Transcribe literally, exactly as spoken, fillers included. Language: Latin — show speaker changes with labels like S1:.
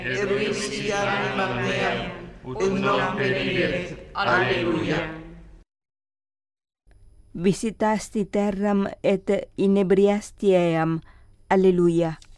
S1: eruisiam meam, ut non periret. Alleluia.
S2: Visitasti terram et inebriasti eam. Alleluia.